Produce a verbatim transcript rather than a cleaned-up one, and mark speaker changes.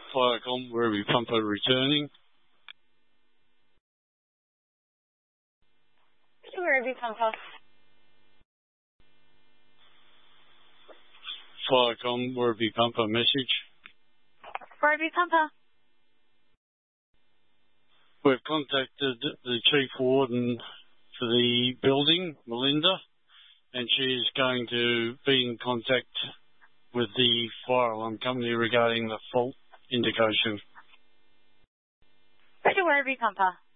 Speaker 1: Firecom, Werribee Pumper returning.
Speaker 2: Werribee Pumper.
Speaker 1: Firecom, Werribee Pumper message.
Speaker 2: Werribee Pumper.
Speaker 1: We've contacted the Chief Warden for the building, Melinda, and she is going to be in contact with the fire alarm company regarding the fault indication.
Speaker 2: Werribee Pumper.